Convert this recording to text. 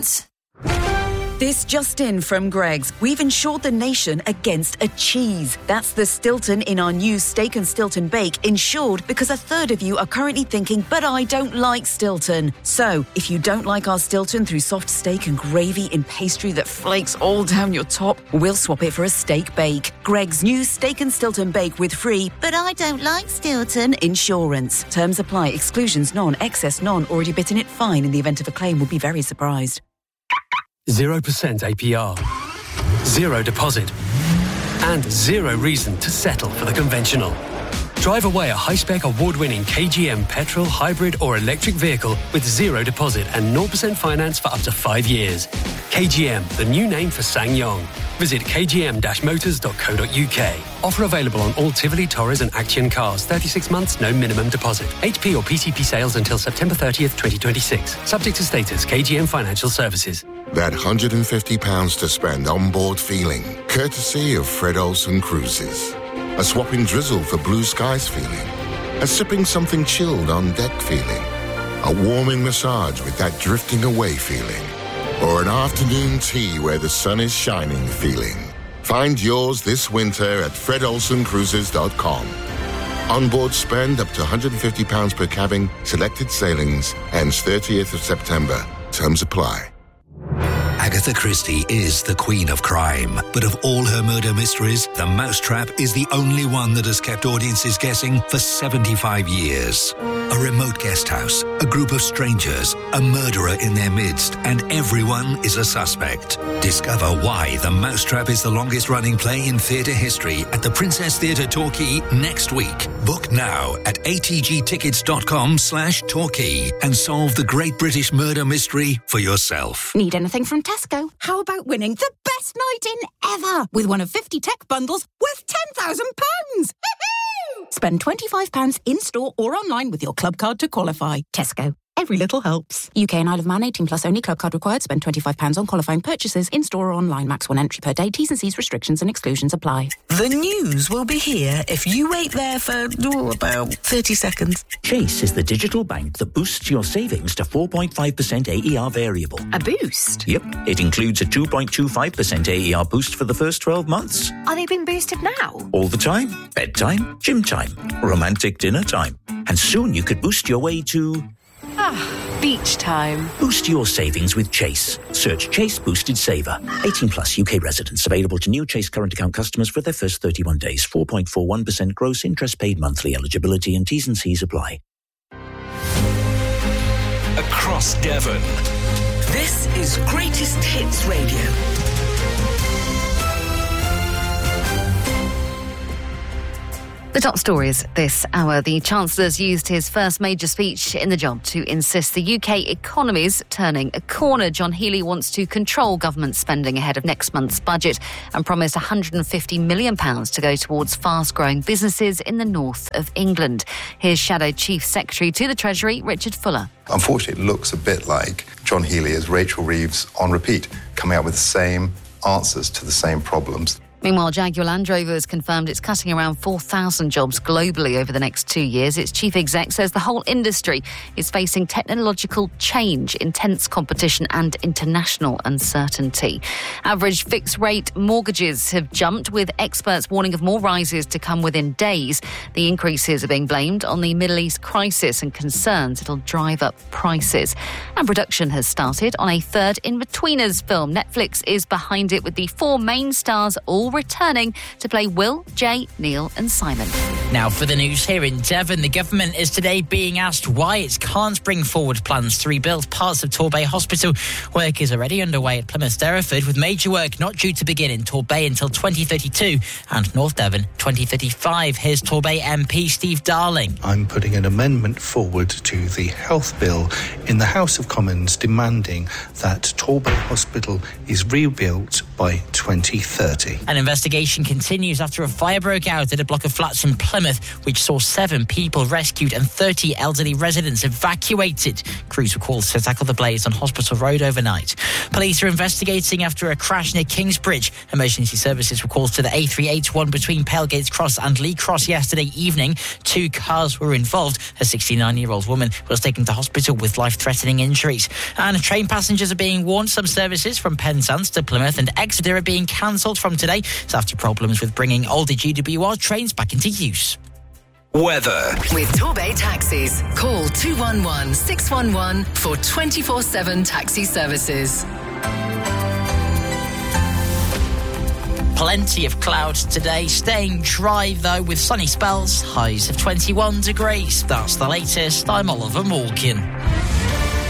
This just in from Greggs. We've insured the nation against a cheese. That's the Stilton in our new Steak and Stilton Bake, insured because a third of you are currently thinking, but I don't like Stilton. So, if you don't like our Stilton through soft steak and gravy in pastry that flakes all down your top, we'll swap it for a steak bake. Greggs' new Steak and Stilton Bake with free, but I don't like Stilton insurance. Terms apply. Exclusions none. Excess none. Already bitten it fine in the event of a claim. Would be very surprised. 0% APR, 0 deposit, and 0 reason to settle for the conventional. Drive away a high-spec award-winning KGM petrol, hybrid or electric vehicle with 0 deposit and 0% finance for up to 5 years. KGM, the new name for SsangYong. Visit kgm-motors.co.uk. Offer available on all Tivoli, Torres and Action cars. 36 months, no minimum deposit. HP or PCP sales until September 30th, 2026. Subject to status, KGM Financial Services. That £150 to spend on board feeling, courtesy of Fred Olsen Cruises. A swapping drizzle for blue skies feeling. A sipping something chilled on deck feeling. A warming massage with that drifting away feeling. Or an afternoon tea where the sun is shining feeling. Find yours this winter at fredolsencruises.com. Onboard spend up to £150 per cabin, selected sailings, ends 30th of September. Terms apply. Agatha Christie is the queen of crime, but of all her murder mysteries, The Mousetrap is the only one that has kept audiences guessing for 75 years. A remote guest house, a group of strangers, a murderer in their midst, and everyone is a suspect. Discover why The Mousetrap is the longest-running play in theatre history at the Princess Theatre Torquay next week. Book now at atgtickets.com/Torquay and solve the great British murder mystery for yourself. Need anything from Tesco? How about winning the best night in ever with one of 50 tech bundles worth £10,000? Spend £25 in-store or online with your club card to qualify. Tesco. Every little helps. UK and Isle of Man 18 plus only. Club card required. Spend £25 on qualifying purchases in-store or online. Max 1 entry per day. T's and C's restrictions and exclusions apply. The news will be here if you wait there for about 30 seconds. Chase is the digital bank that boosts your savings to 4.5% AER variable. A boost? Yep. It includes a 2.25% AER boost for the first 12 months. Are they being boosted now? All the time. Bedtime, gym time, romantic dinner time. And soon you could boost your way to... beach time. Boost your savings with Chase. Search Chase Boosted Saver. 18 plus UK residents. Available to new Chase current account customers for their first 31 days. 4.41% gross interest paid monthly. Eligibility and T's and C's apply. Across Devon. This is Greatest Hits Radio. The top stories this hour. The Chancellor's used his first major speech in the job to insist the UK economy's turning a corner. John Healey wants to control government spending ahead of next month's budget and promised £150 million to go towards fast-growing businesses in the north of England. Here's Shadow Chief Secretary to the Treasury, Richard Fuller. Unfortunately, it looks a bit like John Healey as Rachel Reeves on repeat, coming out with the same answers to the same problems. Meanwhile, Jaguar Land Rover has confirmed it's cutting around 4,000 jobs globally over the next 2 years. Its chief exec says the whole industry is facing technological change, intense competition and international uncertainty. Average fixed-rate mortgages have jumped, with experts warning of more rises to come within days. The increases are being blamed on the Middle East crisis and concerns it'll drive up prices. And production has started on a third In-Betweeners film. Netflix is behind it, with the 4 main stars all returning to play Will, Jay, Neil and Simon. Now for the news here in Devon. The government is today being asked why it can't bring forward plans to rebuild parts of Torbay Hospital. Work is already underway at Plymouth Derriford, with major work not due to begin in Torbay until 2032 and North Devon 2035. Here's Torbay MP Steve Darling. I'm putting an amendment forward to the health bill in the House of Commons demanding that Torbay Hospital is rebuilt by 2030. And investigation continues after a fire broke out at a block of flats in Plymouth, which saw 7 people rescued and 30 elderly residents evacuated. Crews were called to tackle the blaze on Hospital Road overnight. Police are investigating after a crash near Kingsbridge. Emergency services were called to the A381 between Palegates Cross and Lee Cross yesterday evening. 2 cars were involved. A 69-year-old woman was taken to hospital with life-threatening injuries. And train passengers are being warned some services from Penzance to Plymouth and Exeter are being cancelled from today. It's after problems with bringing older GWR trains back into use. Weather. With Torbay Taxis. Call 211 611 for 24/7 taxi services. Plenty of clouds today, staying dry though with sunny spells, highs of 21 degrees. That's the latest. I'm Oliver Morgan.